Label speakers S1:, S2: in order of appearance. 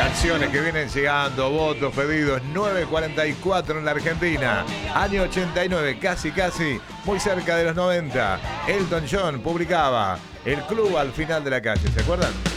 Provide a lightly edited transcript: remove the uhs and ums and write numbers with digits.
S1: Canciones que vienen llegando, votos, pedidos, 9:44 en la Argentina, año 89, casi, muy cerca de los 90. Elton John publicaba El Club al final de la calle, ¿se acuerdan?